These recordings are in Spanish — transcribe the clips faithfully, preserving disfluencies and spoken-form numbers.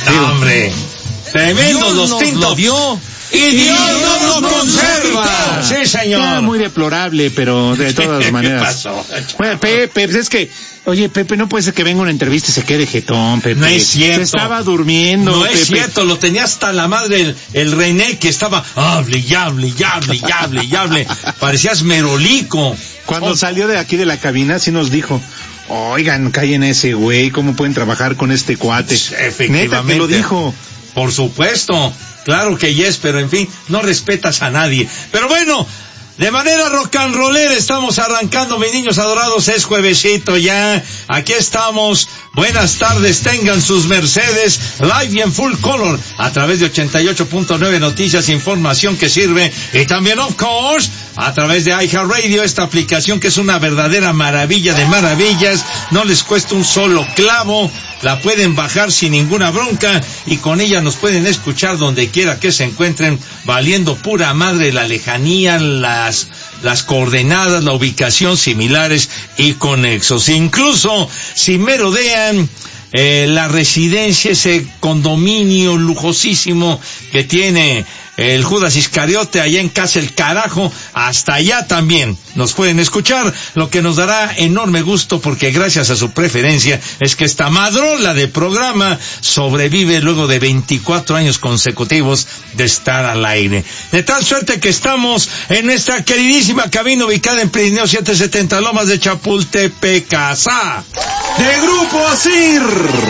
No, hombre. Tremendos los tintos. Dio. Y Dios nos lo conserva. Sí, señor. Era muy deplorable, pero de todas maneras. ¿Qué pasó? Bueno, Pepe, pues es que, oye, Pepe, no puede ser que venga una entrevista y se quede jetón, Pepe. No es cierto. Se estaba durmiendo, No Pepe. es cierto, lo tenía hasta la madre el, el René, que estaba hable y hable y hable y hable y hable. Parecías merolico. Cuando Oh. salió de aquí de la cabina, sí nos dijo, oigan, callen ese güey, ¿cómo pueden trabajar con este cuate? Efectivamente. Neta que lo dijo. Por supuesto, claro que yes, pero en fin, no respetas a nadie. Pero bueno, de manera rock and rollera estamos arrancando, mis niños adorados, es juevesito ya. Aquí estamos. Buenas tardes, tengan sus mercedes, live y en full color, a través de ochenta y ocho punto nueve Noticias, información que sirve, y también, of course, a través de iHeartRadio, esta aplicación que es una verdadera maravilla de maravillas, no les cuesta un solo clavo, la pueden bajar sin ninguna bronca, y con ella nos pueden escuchar donde quiera que se encuentren, valiendo pura madre la lejanía, las las coordenadas, la ubicación, similares y conexos. Incluso si merodean eh, la residencia, ese condominio lujosísimo que tiene el Judas Iscariote allá en Casa El Carajo, hasta allá también nos pueden escuchar, lo que nos dará enorme gusto, porque gracias a su preferencia es que esta madrola de programa sobrevive luego de veinticuatro años consecutivos de estar al aire. De tal suerte que estamos en nuestra queridísima cabina ubicada en Pirineo setecientos setenta Lomas de Chapultepec, Casa ¡De Grupo Asir!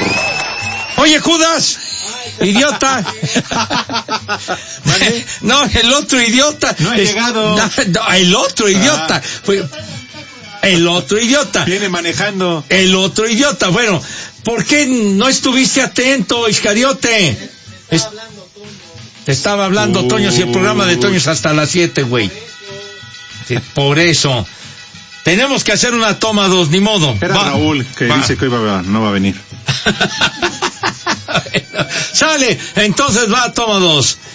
Oye, Judas, idiota. ¿Vale? No, el otro idiota. No ha es, llegado. No, no, el otro idiota. Ah. Fue, el otro idiota. Viene manejando. El otro idiota. Bueno, ¿por qué no estuviste atento, Iscariote? Es, te estaba hablando, uh. Toño, si el programa de Toño es hasta las siete, güey. Sí, por eso. Tenemos que hacer una toma dos, ni modo. Era Va, Raúl, que va. dice que hoy va, no va a venir. Sale, entonces va a toma dos.